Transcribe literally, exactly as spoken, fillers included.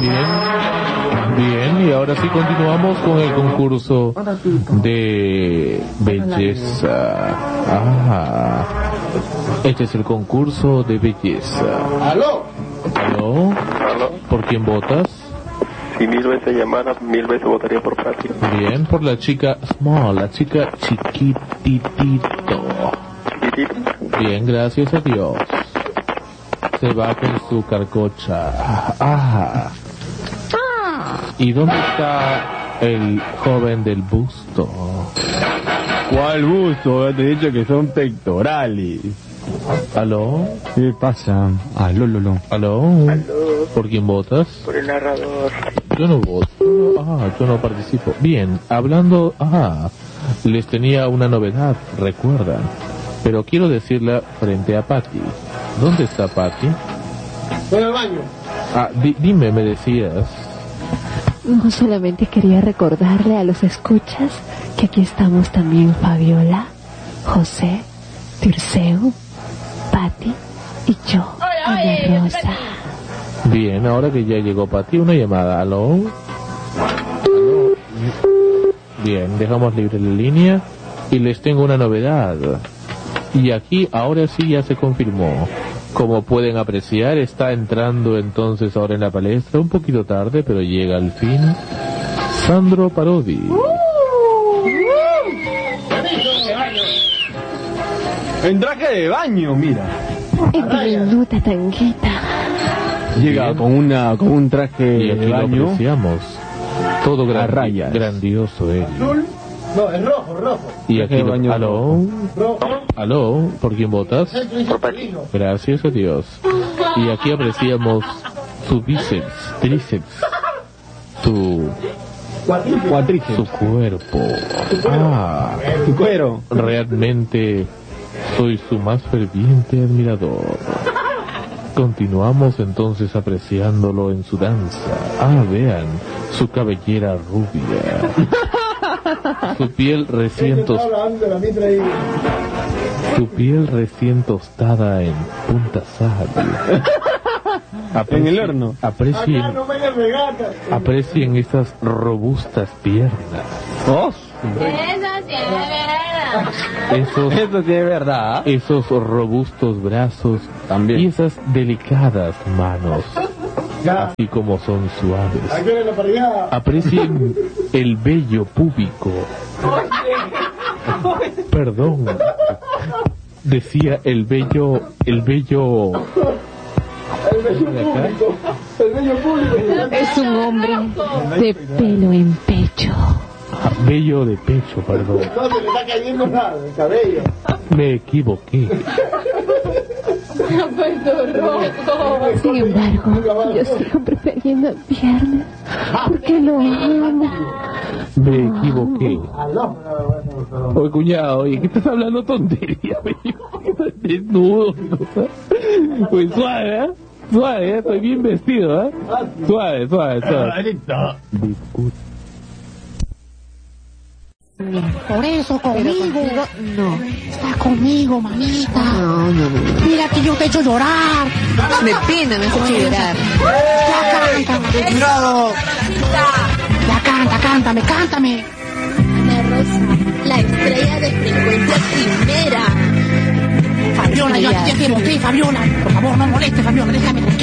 Bien, bien, y ahora sí continuamos con el concurso de belleza. Ah, este es el concurso de belleza. ¿Aló? ¿Aló? ¿Aló? ¿Por quién votas? Si mil veces llamara, mil veces votaría por Pati. Bien, por la chica small, la chica chiquititito. ¿Chiquitito? Bien, gracias a Dios. Se va con su carcocha. Ah. ¿Y dónde está el joven del busto? ¿Cuál busto? Te he dicho que son pectorales. ¿Aló? ¿Qué pasa? Aló, lolo. ¿Aló? ¿Aló? ¿Por quién votas? Por el narrador. Yo no voto. Ah, yo no participo. Bien, hablando... Ah, les tenía una novedad, recuerdan. Pero quiero decirla frente a Patti. ¿Dónde está Patti? Voy al baño. Ah, di- dime, me decías. No, solamente quería recordarle a los escuchas que aquí estamos también Fabiola, José, Tirceu, Patti y yo, Ana Rosa. Bien, ahora que ya llegó Patti, una llamada. ¿Aló? ¿Aló? Bien, dejamos libre la línea y les tengo una novedad. Y aquí ahora sí ya se confirmó. Como pueden apreciar, está entrando entonces ahora en la palestra, un poquito tarde, pero llega al fin, Sandro Parodi. En traje de baño, mira. En diminuta tanguita. Llega Bien. con una con un traje Y aquí de lo baño. apreciamos. Todo A grandi- rayas. grandioso él. ¿Azul? No, es rojo, rojo. Y Traje aquí de lo... baño ¿Aló? Rojo. ¿Aló? ¿Por quién votas? Centro y Por Pati. Centrino. Gracias a Dios. Y aquí apreciamos su bíceps, tríceps, su, Cuatríceps. Cuatrice. su cuerpo. Ah, Tu cuero. realmente soy su más ferviente admirador. Continuamos entonces apreciándolo en su danza. Ah, vean, su cabellera rubia. Su piel recién tos- Estaba hablando de la mitra ahí. su piel recién tostada en punta sal. Aprecien- En el horno. Aprecien, Acá no me hagas regata. aprecien esas robustas piernas. Oh, Eso sí es verdad. Esos, eso sí es verdad. esos robustos brazos También. y esas delicadas manos, Ya. así como son suaves. Aquí en la paridad. Aprecien el vello púbico. Perdón. Decía el vello, el vello, El bello público. El bello público. Es un hombre de pelo en pecho. ah, vello de pecho, perdón. No se le está cayendo nada, el cabello. Me equivoqué. Sin embargo, yo sigo prefiriendo el viernes porque lo amo. Me equivoqué. Aló. Oye, cuñado, oye, ¿qué estás hablando tontería? Estás desnudo. ¿No? Pues suave, ¿eh? Suave, ¿eh? Estoy bien vestido, ¿eh? Suave, suave, suave. Disculpe. Por eso conmigo. No. Está conmigo, mamita. No, no, no. Mira que yo te he hecho llorar. Me pena, me has hecho llorar. Ya cántame, desvirado. Ya canta, cántame, cántame. Ana Rosa, la estrella de frecuencia primera. Fabiola, yo a ti te quiero, ¿qué, Fabiola? Por favor, no molestes, Fabiola, déjame tranquilo.